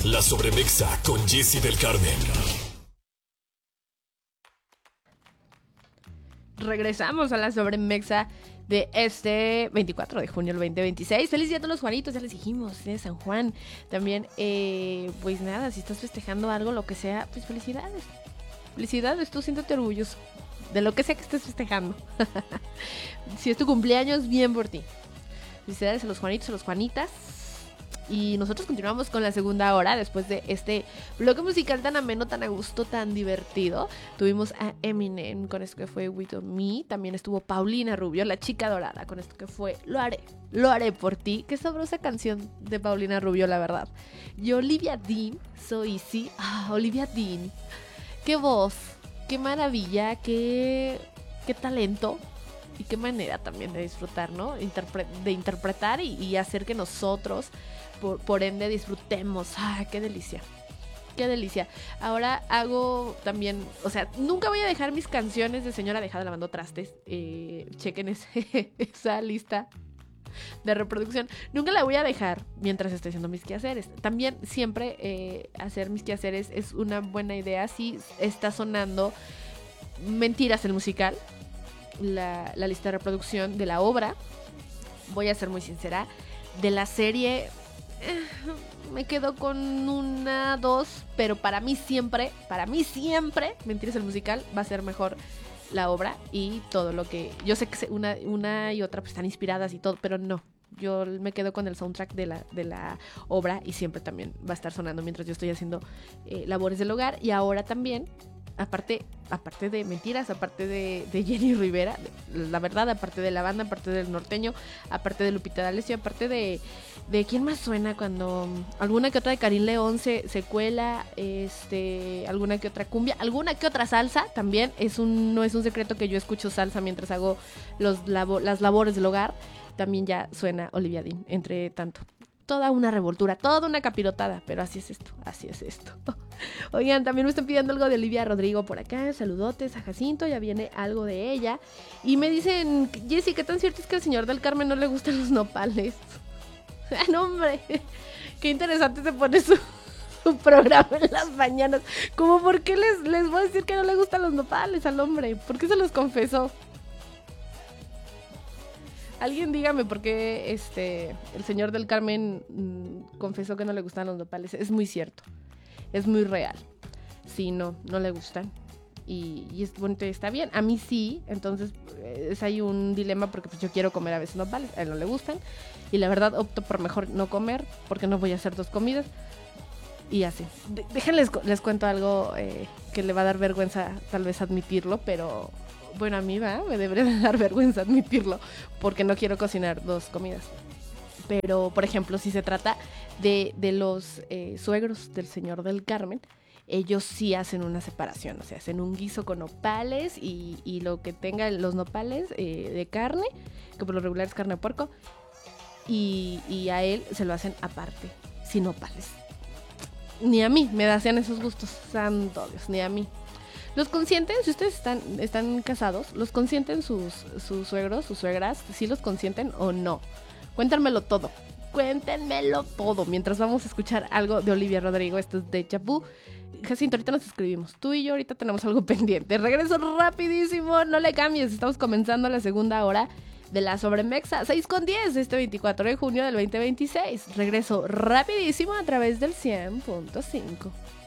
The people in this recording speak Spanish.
La Sobremexa con Jessy del Carmen. Regresamos a la Sobremexa de este 24 de junio del 2026. Feliz día a todos los Juanitos, ya les dijimos, de San Juan. También, pues nada, si estás festejando algo, lo que sea, pues felicidades. Felicidades, tú siéntate orgulloso de lo que sea que estés festejando. Si es tu cumpleaños, bien por ti. Felicidades a los Juanitos, a los Juanitas. Y nosotros continuamos con la segunda hora después de este bloque musical tan ameno, tan a gusto, tan divertido. Tuvimos a Eminem con esto que fue With Me. También estuvo Paulina Rubio, la chica dorada, con esto que fue Lo haré por ti. Qué sabrosa canción de Paulina Rubio, la verdad. Y Olivia Dean, So Easy. Olivia Dean. Qué voz, qué maravilla, qué talento. Y qué manera también de disfrutar, ¿no? De interpretar y hacer que nosotros, por ende, disfrutemos. ¡Ay, qué delicia! ¡Qué delicia! Ahora hago también, o sea, nunca voy a dejar mis canciones de señora dejada lavando trastes. Chequen esa lista de reproducción. Nunca la voy a dejar mientras estoy haciendo mis quehaceres. También siempre hacer mis quehaceres es una buena idea si está sonando Mentiras, el musical. La lista de reproducción de la obra, voy a ser muy sincera, de la serie me quedo con una, dos, pero para mí siempre, Mentiras el musical va a ser mejor la obra y todo lo que, yo sé que una y otra pues están inspiradas y todo, pero no, yo me quedo con el soundtrack de la obra y siempre también va a estar sonando mientras yo estoy haciendo labores del hogar. Y ahora también, aparte de Mentiras, aparte de Jenny Rivera, la verdad, aparte de la banda, aparte del norteño, aparte de Lupita D'Alessio, aparte de ¿quién más suena cuando alguna que otra de Karim León se cuela, alguna que otra cumbia, alguna que otra salsa? También no es un secreto que yo escucho salsa mientras hago las labores del hogar. También ya suena Olivia Dean, entre tanto. Toda una revoltura, toda una capirotada, pero así es esto. Oigan, también me están pidiendo algo de Olivia Rodrigo por acá, saludotes a Jacinto, ya viene algo de ella. Y me dicen, Jessy, ¿qué tan cierto es que al señor del Carmen no le gustan los nopales? No, hombre, qué interesante se pone su programa en las mañanas. Como, ¿por qué les voy a decir que no le gustan los nopales al hombre? ¿Por qué se los confesó? Alguien dígame por qué el señor del Carmen confesó que no le gustan los nopales. Es muy cierto, es muy real. Sí, no le gustan. Y es bonito y está bien. A mí sí, entonces hay un dilema porque pues yo quiero comer a veces nopales, a él no le gustan. Y la verdad opto por mejor no comer porque no voy a hacer 2 comidas. Y así. Déjenles les cuento algo que le va a dar vergüenza tal vez admitirlo, pero bueno, a mí me debería de dar vergüenza admitirlo porque no quiero cocinar 2 comidas. Pero, por ejemplo, si se trata de los suegros del señor del Carmen, ellos sí hacen una separación, o sea, hacen un guiso con nopales y lo que tenga los nopales de carne, que por lo regular es carne de puerco, y a él se lo hacen aparte, sin nopales. Ni a mí me hacían esos gustos, santo Dios, ni a mí. ¿Los consienten? Si ustedes están casados, ¿los consienten sus suegros, sus suegras? ¿Sí los consienten o no? Cuéntenmelo todo mientras vamos a escuchar algo de Olivia Rodrigo. Esto es de Vu. Jacinto, ahorita nos escribimos. Tú y yo ahorita tenemos algo pendiente. Regreso rapidísimo, no le cambies. Estamos comenzando la segunda hora de la Sobremexa 6:10 este 24 de junio del 2026. Regreso rapidísimo a través del 100.5.